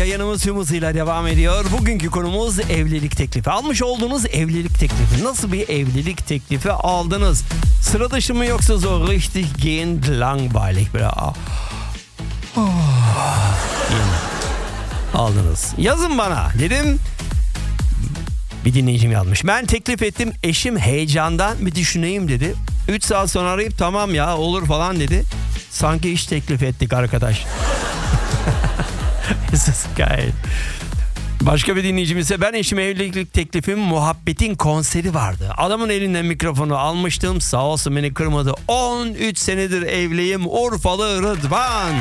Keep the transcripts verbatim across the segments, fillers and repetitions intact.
yayınımız tüm hızıyla devam ediyor. Bugünkü konumuz evlilik teklifi. Almış olduğunuz evlilik teklifi. Nasıl bir evlilik teklifi aldınız? Sıra dışı mı yoksa so richtig gehend langweilig? Böyle ah, oh, aldınız. Yazın bana dedim. Bir dinleyicim yazmış. Ben teklif ettim. Eşim heyecandan bir düşüneyim dedi. üç saat sonra arayıp tamam ya olur falan dedi. Sanki iş teklif ettik arkadaş. Geil. Başka bir dinleyicim ise ben eşime evlilik teklifim muhabbetin konseri vardı. Adamın elinden mikrofonu almıştım. Sağ olsun beni kırmadı. on üç senedir evliyim. Urfalı Rıdvan.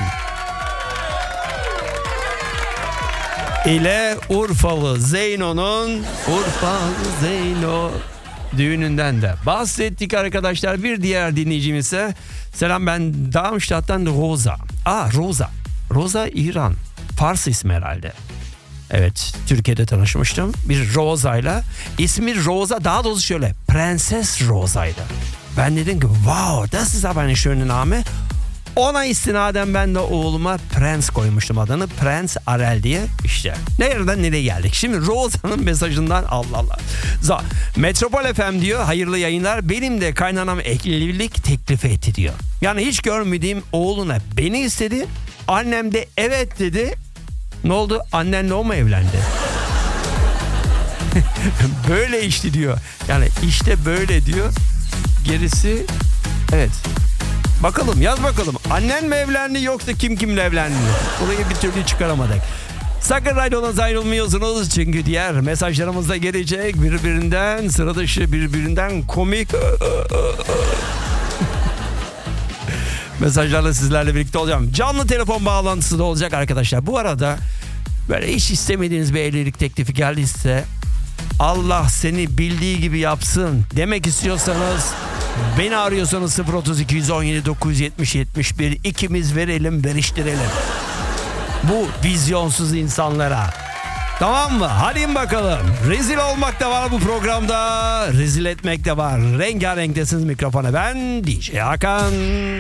ile Urfalı Zeyno'nun Urfalı Zeyno düğününden de bahsettik arkadaşlar. Bir diğer dinleyicim ise selam, ben Darmstadt'tan Rosa. Aa Rosa. Rosa İran. Fars ismi herhalde. Evet, Türkiye'de tanışmıştım. Bir Rosa'yla. İsmi Rosa, daha doğrusu şöyle. Prenses Rosa'ydı. Ben dedim ki wow, das ist aber eine schöne Name. Ona istinaden ben de oğluma Prens koymuştum adını. Prens Arel diye. İşte nereden nereye geldik. Şimdi Rosa'nın mesajından Allah Allah. Za, Metropol F M diyor hayırlı yayınlar. Benim de kaynanam evlilik teklifi etti diyor. Yani hiç görmediğim oğluna beni istedi. Annem de evet dedi. Ne oldu? Annenle o mu evlendi? Böyle işte diyor. Yani işte böyle diyor. Gerisi evet. Bakalım, yaz bakalım. Annen mi evlendi yoksa kim kimle evlendi? Orayı bir türlü çıkaramadık. Sakın radyodan ayrılmıyorsunuz çünkü diğer mesajlarımız da gelecek. Birbirinden sıra dışı, birbirinden komik mesajlarla sizlerle birlikte olacağım. Canlı telefon bağlantısı da olacak arkadaşlar. Bu arada böyle hiç istemediğiniz bir evlilik teklifi geldiyse Allah seni bildiği gibi yapsın demek istiyorsanız beni arıyorsanız sıfır otuz iki on yedi dokuz yetmiş yetmiş bir ikimiz verelim, veriştirelim bu vizyonsuz insanlara. Tamam mı? Hadi bakalım. Rezil olmak da var bu programda. Rezil etmek de var. Rengarenktesiniz mikrofona. Ben D J Hakan.